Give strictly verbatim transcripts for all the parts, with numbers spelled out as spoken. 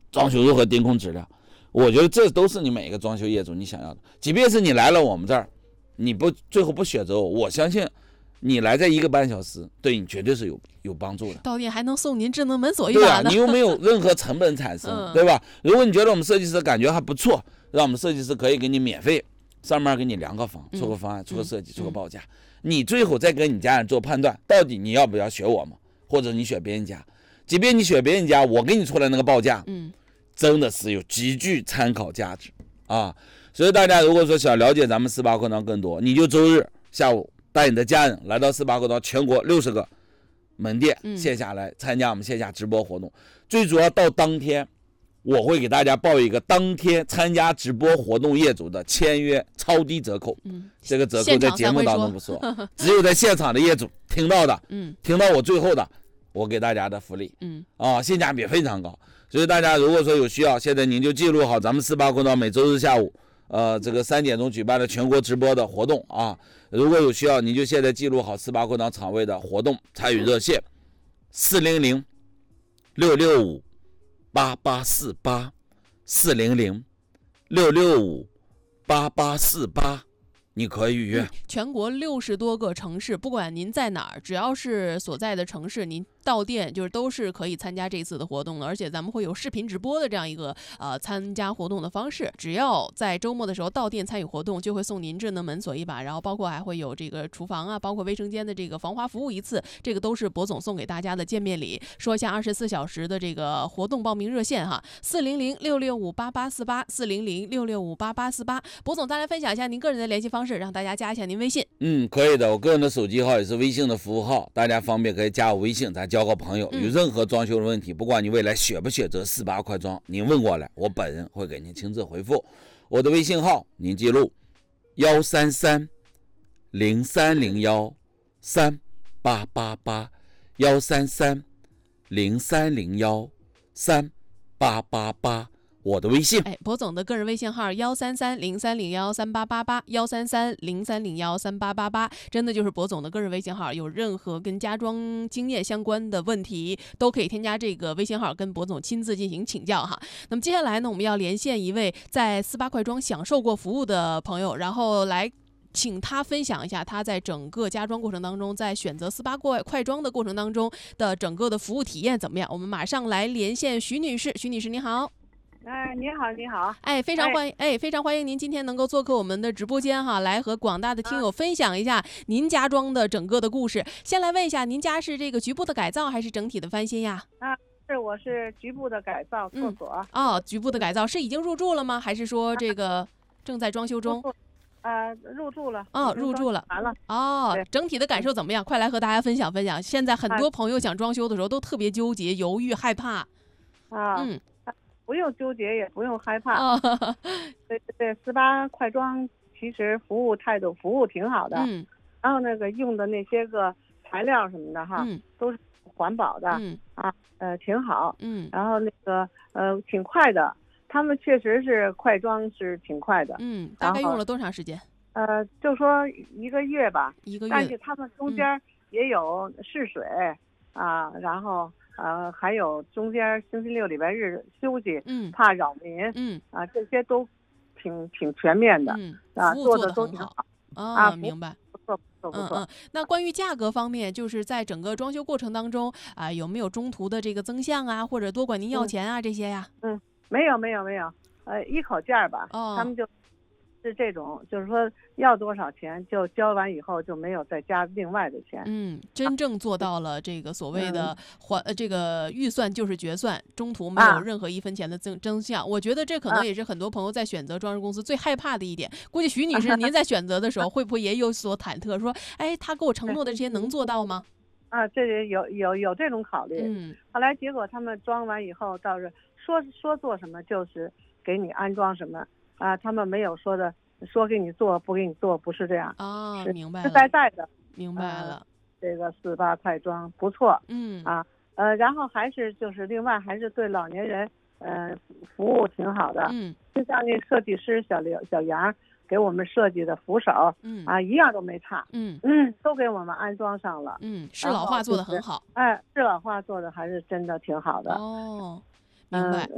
装修如何监控质量。我觉得这都是你每一个装修业主你想要的。即便是你来了我们这儿，你不最后不选择我，我相信你来这一个半小时，对你绝对是有有帮助的。 到店还能送您智能门锁一把呢。 对啊，你又没有任何成本产生，嗯、对吧？如果你觉得我们设计师感觉还不错，让我们设计师可以给你免费上面给你量个房，出个方案，出个设计，出个报价，你最后再跟你家人做判断，到底你要不要选我们，或者你选别人家。即便你选别人家，我给你出来那个报价，嗯，真的是有极具参考价值啊。所以大家如果说想了解咱们四八课堂更多，你就周日下午带你的家人来到四八课堂全国六十个门店线下来参加我们线下直播活动。最主要到当天，我会给大家报一个当天参加直播活动业主的签约超低折扣。嗯，这个折扣在节目当中不说，只有在现场的业主听到的，嗯，听到我最后的，我给大家的福利，嗯，啊，性价比非常高。所以大家如果说有需要，现在您就记录好咱们四八课堂每周日下午，呃，这个三点钟举办的全国直播的活动啊。如果有需要，你就现在记录好四八课堂场位的活动参与热线，四零零六六五八八四八，四零零六六五八八四八。你可以预约、嗯、 全国六十多个城市，不管您在哪儿，只要是所在的城市，您到店就是都是可以参加这次的活动的。而且咱们会有视频直播的这样一个呃参加活动的方式，只要在周末的时候到店参与活动，就会送您智能门锁一把，然后包括还会有这个厨房啊，包括卫生间的这个防滑服务一次，这个都是博总送给大家的见面礼。说一下二十四小时的这个活动报名热线哈，四零零六六五八八四八，四零零六六五八八四八。博总再来分享一下您个人的联系方式，让大家加一下您微信。 嗯，可以的，我个人的手机号也是微信的服务号，大家方便可以加我微信，咱交个朋友。有任何装修的问题，不管你未来选不选择四八快装，您问过来，我本人会给您亲自回复。我的微信号您记录幺三三零三零幺三八八八，幺三三零三零幺三八八八。我的微信， 哎，博总的个人微信号幺三三零三零幺三八八八，幺三三零三零幺三八八八，真的就是博总的个人微信号。有任何跟家装经验相关的问题，都可以添加这个微信号跟博总亲自进行请教哈。那么接下来呢，我们要连线一位在四八快装享受过服务的朋友，然后来请他分享一下他在整个家装过程当中，在选择四八快装的过程当中的整个的服务体验怎么样。我们马上来连线徐女士。徐女士您好。 哎，你好，你好！ 哎，非常欢迎，哎，非常欢迎您今天能够做客我们的直播间哈，来和广大的听友分享一下您家装的整个的故事。先来问一下，您家是这个局部的改造还是整体的翻新呀？ 啊，是，我是局部的改造，厕所。 嗯、哦，局部的改造是已经入住了吗？还是说这个正在装修中？ 呃，入住了。 哦，入住了， 完了。 哦，整体的感受怎么样？快来和大家分享分享。现在很多朋友想装修的时候都特别纠结、犹豫、害怕。 啊， 嗯。 不用纠结，也不用害怕。哦、对对对，四八快装其实服务态度服务挺好的。嗯。然后那个用的那些个材料什么的哈，嗯、都是环保的。嗯。啊，呃，挺好。嗯。然后那个呃，挺快的，他们确实是快装是挺快的。 嗯。大概用了多长时间？ 呃，就说一个月吧。 一个月。 但是他们中间也有试水、嗯、啊，然后。呃，还有中间星期六、礼拜日休息，嗯，怕扰民，嗯，啊，这些都挺挺全面的， 嗯， 啊， 做的都挺好， 啊，明白， 不错，不错，不错。 嗯嗯。那关于价格方面，就是在整个装修过程当中啊、呃，有没有中途的这个增项啊，或者多管您要钱啊、嗯、这些呀？ 嗯，没有，没有，没有，呃，一口价吧，哦、他们就。是这种，就是说要多少钱就交完以后就没有再加另外的钱。 嗯，真正做到了这个所谓的还、嗯、这个预算就是决算，中途没有任何一分钱的增增项。我觉得这可能也是很多朋友在选择装饰公司最害怕的一点。估计徐女士您在选择的时候会不会也有所忐忑，说，哎，他给我承诺的这些能做到吗？ 啊，这有有有这种考虑。嗯，后来结果他们装完以后，倒是说说做什么就是给你安装什么。啊，他们没有说的，说给你做不给你做，不是这样啊，明白了， 实在在的， 明白了。呃、 这个四八快装不错， 嗯啊，呃，然后还是就是另外还是对老年人，呃，服务挺好的， 嗯， 就像那设计师小刘小杨给我们设计的扶手， 嗯啊，一样都没差， 嗯嗯，都给我们安装上了， 嗯，适老化做得很好， 哎，适老化做的还是真的挺好的， 哦，明白。 嗯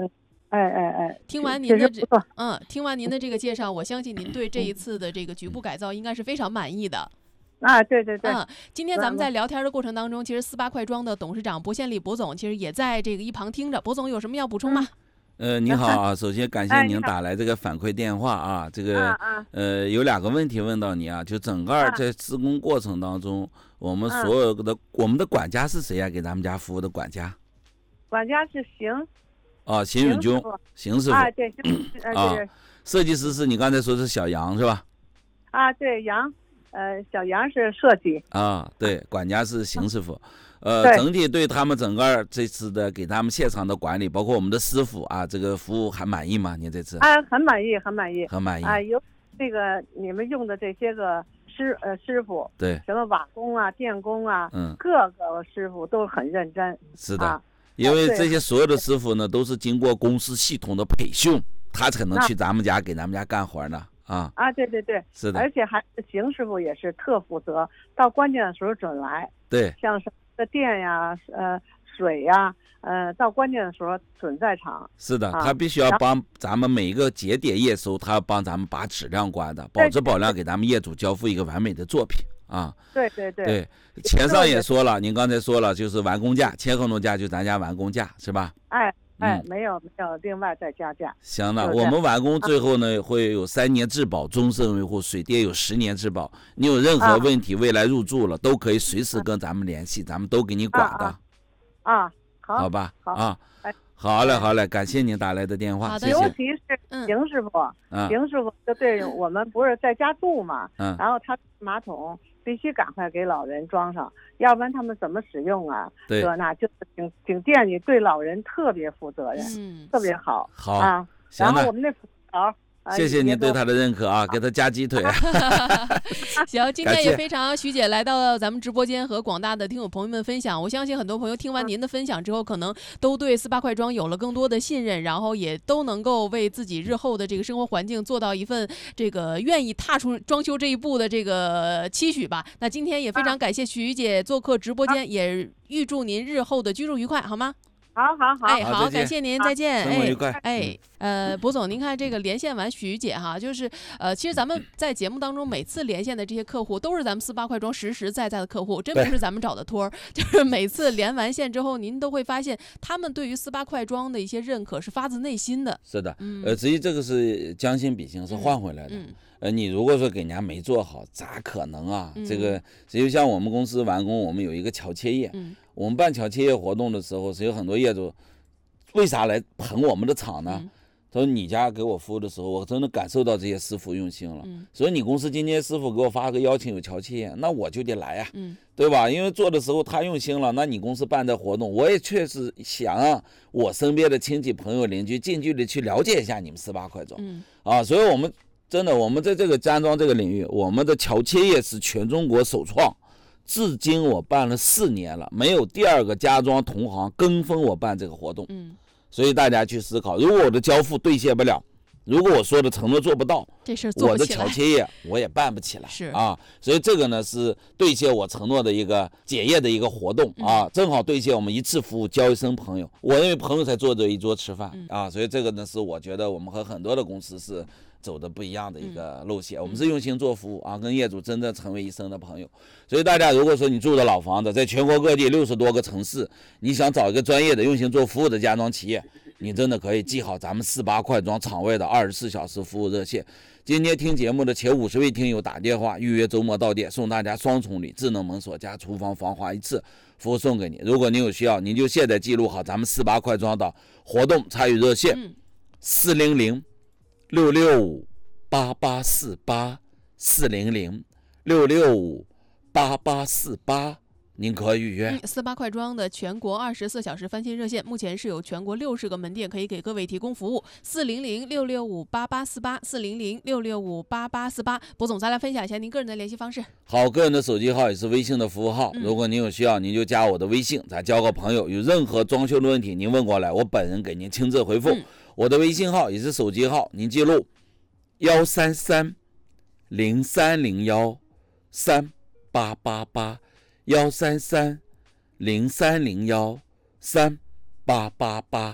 哎哎哎， 听完您的这嗯，听完您的这个介绍，我相信您对这一次的这个局部改造应该是非常满意的。 啊，对对对。 嗯，今天咱们在聊天的过程当中，其实四八快装的董事长薄宪利薄总其实也在这个一旁听着。薄总有什么要补充吗？ 呃，你好啊，首先感谢您打来这个反馈电话啊，这个呃有两个问题问到你啊，就整个在施工过程当中，我们所有的我们的管家是谁呀？给咱们家服务的管家？ 管家是邢。 啊，邢永军，邢师傅。 啊，对， 啊，设计师是你刚才说是小杨是吧？ 啊，对，杨。呃，小杨是设计啊，对，管家是邢师傅，呃，整体对他们整个这次的给他们现场的管理，包括我们的师傅啊，这个服务还满意吗？您这次？ 啊，很满意，很满意， 很满意啊，有这个你们用的这些个师呃师傅， 对， 什么瓦工啊、电工啊， 嗯， 各个师傅都很认真。 是的， 啊、 因为这些所有的师傅呢，都是经过公司系统的培训，他才能去咱们家给咱们家干活呢。啊啊，对对对， 是的， 而且还是邢师傅也是特负责，到关键的时候准来。 对， 像什么电呀、呃水呀，呃，到关键的时候准在场。 是的， 啊、 他必须要帮咱们每一个节点验收，他要帮咱们把质量关的，保质保量，给咱们业主交付一个完美的作品啊。 对对对。 对，钱上也说了，您刚才说了，就是完工价，千合农价就咱家完工价是吧？ 哎。哎，没有没有，另外再加价。 行了，我们完工最后呢、啊、会有三年质保，终身维护，水电有十年质保。你有任何问题，啊、未来入住了都可以随时跟咱们联系，啊、咱们都给你管的。 啊，啊好， 好吧， 好啊，哎，好嘞，好嘞，感谢您打来的电话，谢谢。 尤其是邢师傅， 嗯、 邢师傅就对我们不是在家住嘛， 嗯， 然后他马桶必须赶快给老人装上，要不然他们怎么使用啊？ 对， 那就是挺挺惦记，对老人特别负责任， 嗯， 特别好。 好啊，然后我们那辅导。 谢谢您对他的认可啊，给他加鸡腿。 行，今天也非常徐姐来到咱们直播间和广大的听友朋友们分享。我相信很多朋友听完您的分享之后，可能都对四八快装有了更多的信任，然后也都能够为自己日后的这个生活环境做到一份这个愿意踏出装修这一步的这个期许吧。那今天也非常感谢徐姐做客直播间，也预祝您日后的居住愉快，好吗？ 好好好， 哎，好，感谢您，再见， 生活愉快， 哎，呃，薄总，您看这个连线完徐姐哈，就是呃，其实咱们在节目当中每次连线的这些客户都是咱们四八快装实实在在的客户，真不是咱们找的托儿，就是每次连完线之后，您都会发现他们对于四八快装的一些认可是发自内心的。 是的， 嗯、 呃，至于这个是将心比心，是换回来的。 嗯嗯呃，你如果说给人家没做好，咋可能啊？ 嗯、 这个就像我们公司完工，我们有一个桥切业， 嗯、 我们办桥切业活动的时候，是有很多业主为啥来捧我们的厂呢？ 嗯、 他说你家给我服务的时候，我真的感受到这些师傅用心了。 嗯、 所以你公司今天师傅给我发个邀请有桥切业，那我就得来呀、啊， 嗯、 对吧？因为做的时候他用心了，那你公司办的活动，我也确实想让我身边的亲戚朋友邻居近距离去了解一下你们四八快装、 嗯、 啊，所以我们。真的，我们在这个家装这个领域，我们的桥切业是全中国首创，至今我办了四年了，没有第二个家装同行跟风我办这个活动。 嗯， 所以大家去思考，如果我的交付兑现不了，如果我说的承诺做不到， 这事做不起来， 我的桥切业我也办不起来。 是啊，所以这个呢是兑现我承诺的一个检验的一个活动啊， 嗯、 正好兑现我们一次服务交一生朋友。我认为朋友才坐着一桌吃饭、 嗯、 啊，所以这个呢是我觉得我们和很多的公司是走的不一样的一个路线、 嗯、 我们是用心做服务啊，跟业主真正成为一生的朋友。所以大家如果说你住的老房子，在全国各地六十多个城市，你想找一个专业的用心做服务的家装企业，你真的可以记好咱们四八快装厂外的二十四小时服务热线。今天听节目的前五十位听友打电话预约周末到店，送大家双重礼，智能门锁加厨房防滑一次服务送给你。如果您有需要，您就现在记录好咱们四八快装的活动参与热线：四零零六六五八八四八四零零六六五八八四八。您可以预约。 四八快装的全国二十四小时翻新热线，目前是有全国六十个门店可以给各位提供服务。四零零六六五八八四八，四零零六六五八八四八。薄总，再来分享一下您个人的联系方式。 好，个人的手机号也是微信的服务号， 嗯、 如果您有需要，您就加我的微信，咱交个朋友。有任何装修的问题，您问过来，我本人给您亲自回复。 嗯、 我的微信号也是手机号，您记录幺三三零三零幺三八八八。幺三三零三零幺三八八八，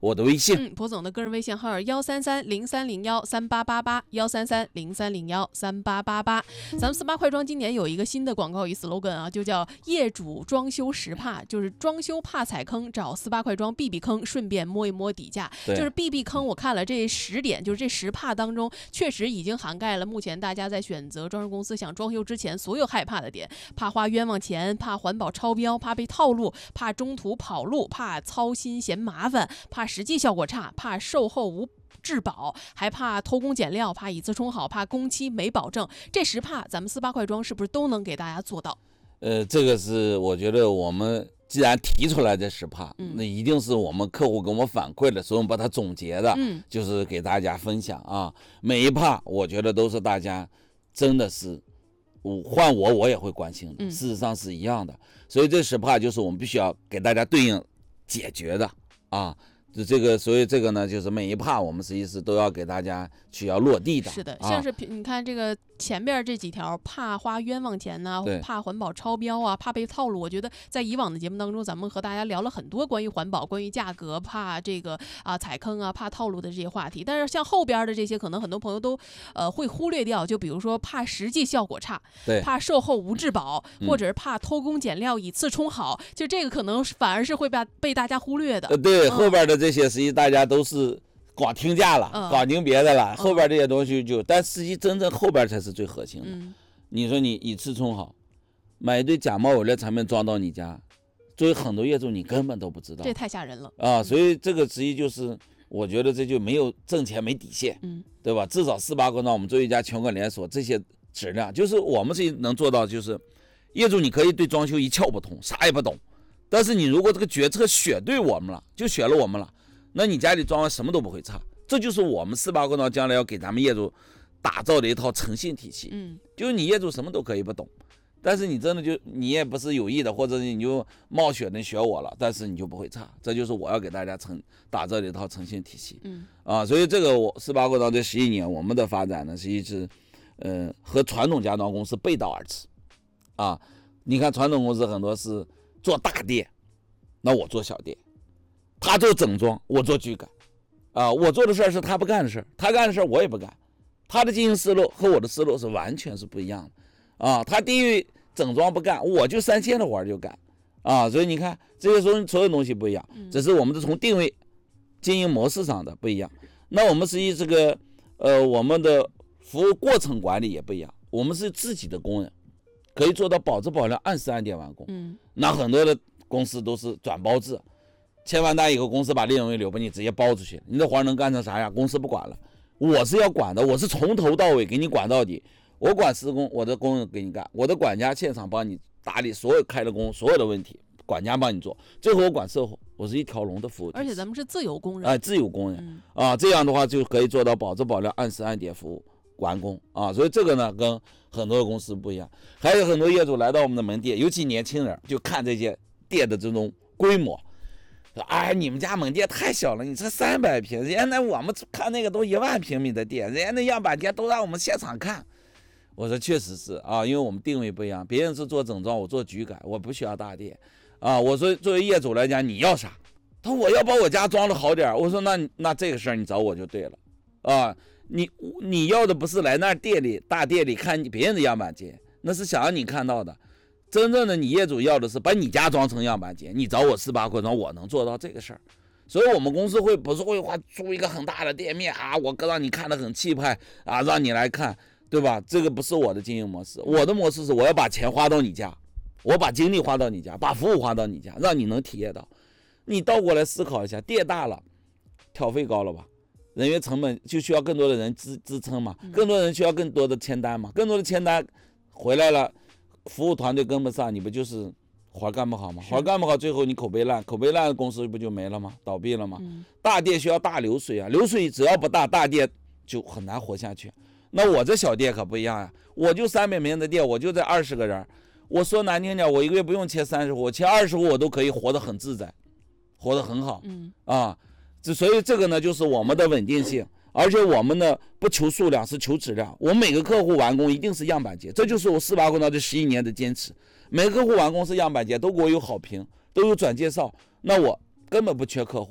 我的微信。 嗯，蒲总的个人微信号幺三三零三零幺三八八八幺三三零三零幺三八八八。咱们四八快装今年有一个新的广告语 slogan 啊，就叫业主装修实怕，就是装修怕踩坑，找四八快装避避坑，顺便摸一摸底价。就是避避坑，我看了这十点，就是这十怕当中，确实已经涵盖了目前大家在选择装修公司想装修之前所有害怕的点，怕花冤枉钱，怕环保超标，怕被套路，怕中途跑路，怕操心嫌麻烦，怕实际效果差，怕售后无质保，还怕偷工减料，怕以次充好，怕工期没保证。这十怕咱们四八快装是不是都能给大家做到？ 呃，这个是我觉得我们既然提出来这十怕，嗯、那一定是我们客户给我们反馈的，所以我们把它总结的，嗯、就是给大家分享啊。每一怕我觉得都是大家真的是换我我也会关心的，嗯、事实上是一样的。所以这十怕就是我们必须要给大家对应解决的啊。就这个，所以这个呢，就是每一怕我们实际是都要给大家去要落地的。 是的，像是你看这个前边这几条，怕花冤枉钱呐、啊，怕环保超标啊，怕被套路。我觉得在以往的节目当中，咱们和大家聊了很多关于环保、关于价格、怕这个啊踩坑啊、怕套路的这些话题。但是像后边的这些，可能很多朋友都呃会忽略掉。就比如说怕实际效果差， 对， 怕售后无质保，或者是怕偷工减料、以次充好，嗯、就这个可能反而是会被被大家忽略的。 呃，对，嗯、后边的这。这些实际大家都是光听价了， 嗯、 光听别的了，嗯、后边这些东西就，但实际真正后边才是最核心的。嗯、你说你以次充好，买一堆假冒伪劣产品装到你家，作为很多业主你根本都不知道， 这太吓人了啊！所以这个实际就是，我觉得这就没有挣钱没底线，嗯，对吧？至少四八快装我们作为一家全国连锁，这些质量就是我们是能做到，就是业主你可以对装修一窍不通，啥也不懂。但是你如果这个决策选对我们了，就选了我们了，那你家里装完什么都不会差。这就是我们四八快装将来要给咱们业主打造的一套诚信体系。嗯，就是你业主什么都可以不懂，但是你真的就你也不是有意的，或者你就冒险的学我了，但是你就不会差。这就是我要给大家成打造的一套诚信体系。嗯，啊，所以这个我四八快装这十一年我们的发展呢，实际是呃和传统家装公司背道而驰。啊，你看传统公司很多是做大店，那我做小店，他做整装，我做居改，啊，我做的事儿是他不干的事儿，他干的事儿我也不干，他的经营思路和我的思路是完全是不一样的，啊，他地域整装不干，我就三线的活儿就干，啊，所以你看这些所所有东西不一样，只是我们是从定位、经营模式上的不一样。那我们实际这个呃我们的服务过程管理也不一样，我们是自己的工人。可以做到保质保量，按时按点完工。嗯，那很多的公司都是转包制，签完单以后，公司把利润流把你直接包出去，你这活能干成啥样？公司不管了，我是要管的，我是从头到尾给你管到底。我管施工，我的工人给你干；我的管家现场帮你打理所有开了工所有的问题，管家帮你做。最后我管售后，我是一条龙的服务。 而且咱们是自由工人， 哎、呃，自由工人、嗯、啊，这样的话就可以做到保质保量，按时按点服务。完工啊，所以这个呢跟很多公司不一样。还有很多业主来到我们的门店，尤其年轻人就看这些店的这种规模，说哎，你们家门店太小了，你这三百平，人家那我们看那个都一万平米的店，人家那样板店都让我们现场看。我说确实是啊，因为我们定位不一样，别人是做整装，我做局改，我不需要大店啊。我说作为业主来讲，你要啥？他说我要把我家装的好点。我说那那这个事儿你找我就对了啊。你你要的不是来那店里大店里看别人的样板间，那是想让你看到的。真正的你业主要的是把你家装成样板间，你找我四八快装，我能做到这个事儿。所以我们公司会不是会画出一个很大的店面啊，我让你看得很气派啊，让你来看，对吧？这个不是我的经营模式，我的模式是我要把钱花到你家，我把精力花到你家，把服务花到你家，让你能体验到。你倒过来思考一下，店大了，挑费高了吧？人员成本就需要更多的人支支撑嘛，更多人需要更多的签单嘛，更多的签单回来了，服务团队跟不上，你不就是活干不好吗？活干不好，最后你口碑烂，口碑烂的公司不就没了吗？倒闭了吗？嗯、大店需要大流水啊，流水只要不大，大店就很难活下去。那我这小店可不一样呀、啊，我就三百平的店，我就这二十个人，我说难听点，我一个月不用签三十户，我签二十户我都可以活得很自在，活得很好。嗯啊。所以这个呢，就是我们的稳定性，而且我们呢不求数量，是求质量。我们每个客户完工一定是样板间，这就是我四八快装这十一年的坚持。每个客户完工是样板间，都给我有好评，都有转介绍，那我根本不缺客户。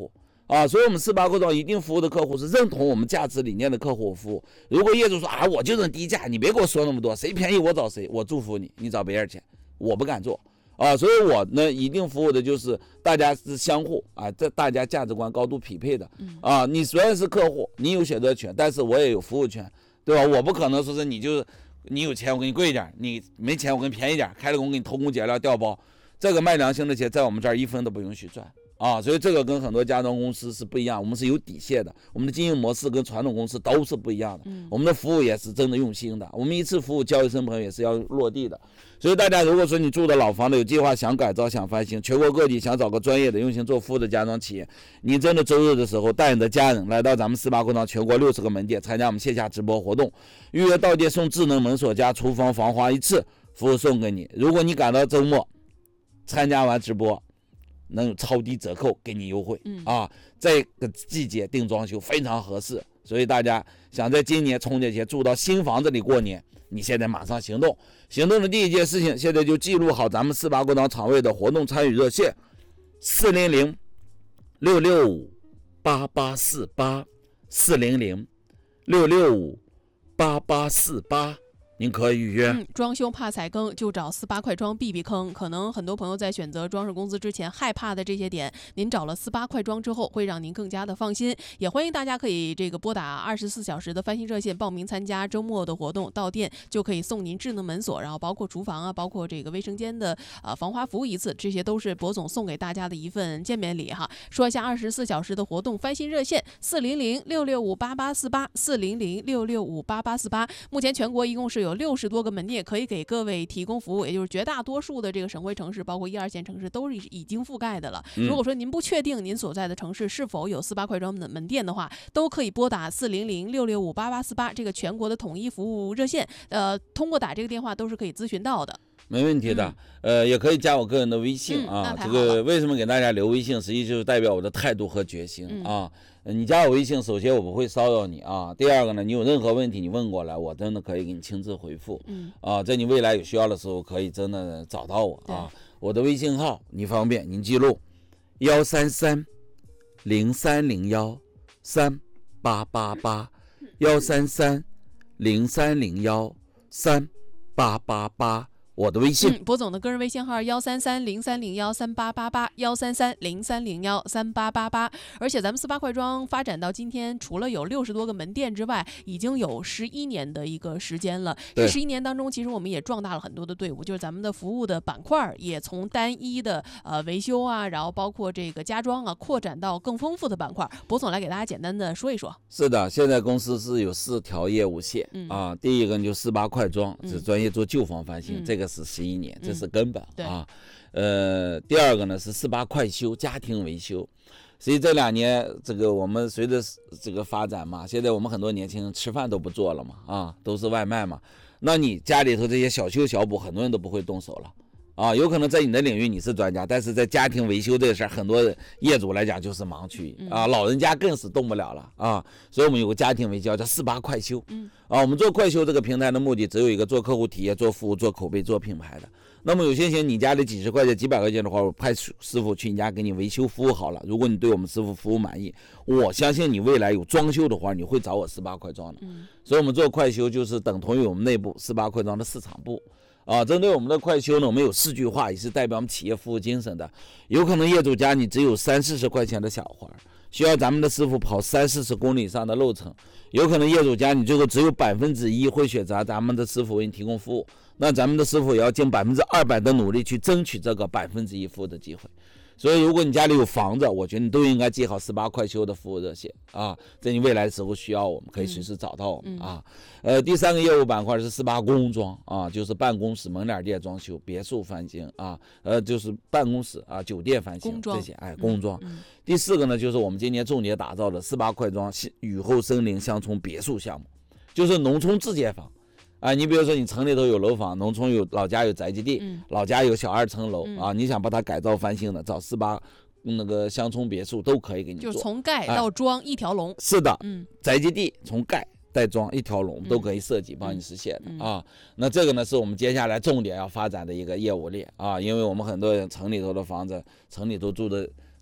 啊，所以我们四八快装一定服务的客户是认同我们价值理念的客户服务。如果业主说啊，我就是低价，你别给我说那么多，谁便宜我找谁，我祝福你，你找别人去，我不敢做啊。所以我呢一定服务的就是大家是相互啊，这大家价值观高度匹配的啊。你虽然是客户，你有选择权，但是我也有服务权，对吧？我不可能说是你就是你有钱我给你贵一点，你没钱我给你便宜点，开了工给你偷工减料调包，这个卖良心的钱在我们这儿一分都不允许赚啊。所以这个跟很多家装公司是不一样，我们是有底线的，我们的经营模式跟传统公司都是不一样的，嗯、我们的服务也是真的用心的，我们一次服务交一生朋友也是要落地的。所以大家如果说你住的老房子有计划想改造想翻新，全国各地想找个专业的用心做服务的家装企业，你真的周日的时候带你的家人来到咱们四八快装全国六十个门店参加我们线下直播活动，预约到店送智能门锁加厨房防滑一次服务送给你。如果你赶到周末参加完直播能有超低折扣给你优惠、嗯、啊，这个季节定装修非常合适。所以大家想在今年春节前住到新房子里过年，你现在马上行动。行动的第一件事情，现在就记录好咱们四八快装厂位的活动参与热线四零零六六五八八四八四零零六六五八八四八。您可以预约、 嗯、装修怕踩坑就找四八快装避避坑。可能很多朋友在选择装饰公司之前害怕的这些点，您找了四八快装之后会让您更加的放心。也欢迎大家可以这个拨打二十四小时的翻新热线报名参加周末的活动，到店就可以送您智能门锁，然后包括厨房啊，包括这个卫生间的呃防滑服务一次，这些都是博总送给大家的一份见面礼哈。说一下二十四小时的活动翻新热线四零零六六五八八四八四零零六六五八八四八。目前全国一共是有六十多个门店可以给各位提供服务，也就是绝大多数的这个省会城市，包括一二线城市都是已经覆盖的了。嗯、如果说您不确定您所在的城市是否有四八快装的门店的话，都可以拨打四零零六六五八八四八这个全国的统一服务热线。呃，通过打这个电话都是可以咨询到的。 没问题的、嗯，呃，也可以加我个人的微信、嗯、啊。这个为什么给大家留微信，实际就是代表我的态度和决心、嗯、啊。你加我微信，首先我不会骚扰你啊。第二个呢，你有任何问题你问过来，我真的可以给你亲自回复。嗯啊，在你未来有需要的时候，可以真的找到我啊。我的微信号你方便您记录：幺三三零三零幺三八八八，幺三三零三零幺三八八八。我的微信， 嗯，博总的个人微信号幺三三零三零幺三八八八，幺三三零三零幺三八八八。而且咱们四八快装发展到今天，除了有六十多个门店之外，已经有十一年的一个时间了。这十一年当中，其实我们也壮大了很多的队伍，就是咱们的服务的板块也从单一的呃维修啊，然后包括这个家装啊，扩展到更丰富的板块。博总来给大家简单的说一说。 是的，现在公司是有四条业务线、嗯、啊，第一个就四八快装，是专业做旧房翻新，嗯、这个是十一年，这是根本、嗯、啊。呃，第二个呢是四八快修，家庭维修。所以这两年这个我们随着这个发展嘛，现在我们很多年轻人吃饭都不做了嘛，啊，都是外卖嘛。那你家里头这些小修小补，很多人都不会动手了。啊，有可能在你的领域你是专家，但是在家庭维修这个事儿，很多业主来讲就是盲区啊，老人家更是动不了了啊。所以我们有个家庭维修叫四八快修，啊，我们做快修这个平台的目的只有一个，做客户体验、做服务、做口碑、做品牌的。那么有些钱你家里几十块钱、几百块钱的话，我派师傅去你家给你维修服务好了。如果你对我们师傅服务满意，我相信你未来有装修的话，你会找我四八快装的。所以我们做快修就是等同于我们内部四八快装的市场部。啊，针对我们的快修呢，我们有四句话，也是代表我们企业服务精神的。有可能业主家你只有三四十块钱的小活，需要咱们的师傅跑三四十公里以上的路程；有可能业主家你最后只有百分之一会选择咱们的师傅为你提供服务，那咱们的师傅也要尽百分之二百的努力去争取这个百分之一服务的机会。所以如果你家里有房子，我觉得你都应该记好四八快修的服务热线啊，在你未来的时候需要我们可以随时找到我们、嗯、啊。呃，第三个业务板块是四八工装啊，就是办公室、门脸店装修、别墅翻新啊，呃，就是办公室啊、酒店翻新这些，哎，工装、嗯嗯。第四个呢，就是我们今年重点打造的四八快装雨后森林乡村别墅项目，就是农村自建房。啊，你比如说你城里头有楼房，农村有老家有宅基地、嗯、老家有小二层楼、嗯、啊，你想把它改造翻新的，找四八那个乡村别墅都可以给你做， 就从盖到装、哎、一条龙。 是的，嗯，宅基地从盖带装一条龙都可以设计帮你实现的、嗯、啊。那这个呢是我们接下来重点要发展的一个业务链啊，因为我们很多人城里头的房子，城里头住的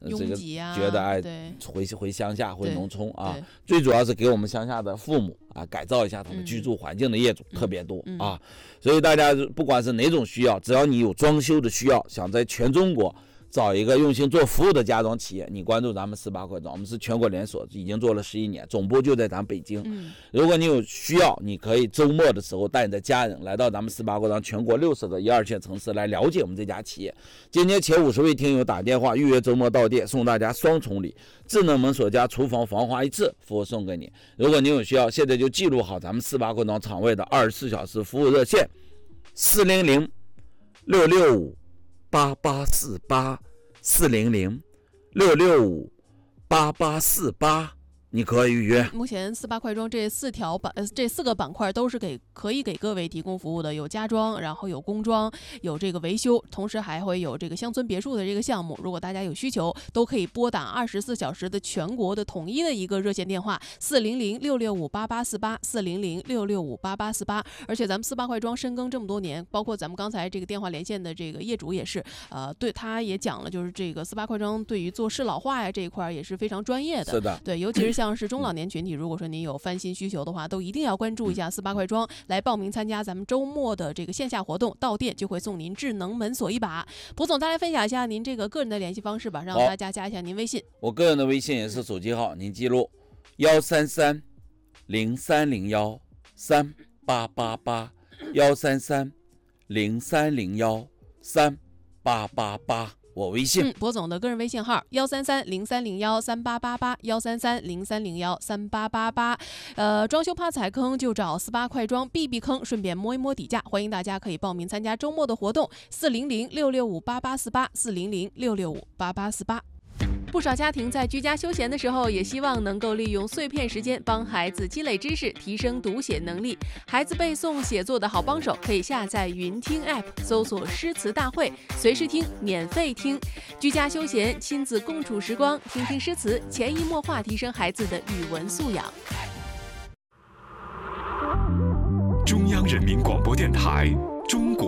这个觉得哎回回乡下回农村啊，最主要是给我们乡下的父母啊改造一下他们居住环境的业主、嗯、特别多、嗯、啊，所以大家不管是哪种需要，只要你有装修的需要，想在全中国找一个用心做服务的家装企业，你关注咱们四八快装，我们是全国连锁，已经做了十一年，总部就在咱北京、嗯、如果你有需要，你可以周末的时候带你的家人来到咱们四八快装全国六十个一二线城市来了解我们这家企业。今天前五十位听友打电话预约周末到店，送大家双重礼，智能门锁加厨房防滑一次服务送给你。如果你有需要，现在就记录好咱们四八快装厂位的二十四小时服务热线四零零六六五八八四八四零零六六五八八四八，你可以预约。 目前四八快装这四条板呃这四个板块都是给可以给各位提供服务的，有家装，然后有工装，有这个维修，同时还会有这个乡村别墅的这个项目。如果大家有需求，都可以拨打二十四小时的全国的统一的一个热线电话四零零六六五八八四八四零零六六五八八四八。而且咱们四八快装深耕这么多年，包括咱们刚才这个电话连线的这个业主也是，呃，对他也讲了，就是这个四八快装对于做适老化呀这一块也是非常专业的。 是的， 对，尤其是像像是中老年群体，如果说您有翻新需求的话，都一定要关注一下四八快装，来报名参加咱们周末的这个线下活动，到店就会送您智能门锁一把。蒲总，再来分享一下您这个个人的联系方式吧，让大家加一下您微信。 我个人的微信也是手机号，您记录幺三三零三零幺三八八八幺三三零三零幺三八八八。我微信， 嗯，博总的个人微信号幺三三零三零幺三八八八幺三三零三零幺三八八八。呃，装修怕踩坑就找四八快装避避坑，顺便摸一摸底价。欢迎大家可以报名参加周末的活动，四零零六六五八八四八四零零六六五八八四八。不少家庭在居家休闲的时候，也希望能够利用碎片时间帮孩子积累知识，提升读写能力。孩子背诵写作的好帮手，可以下载云听 App， 搜索诗词大会，随时听，免费听。居家休闲，亲子共处时光，听听诗词，潜移默化提升孩子的语文素养。 中央人民广播电台中国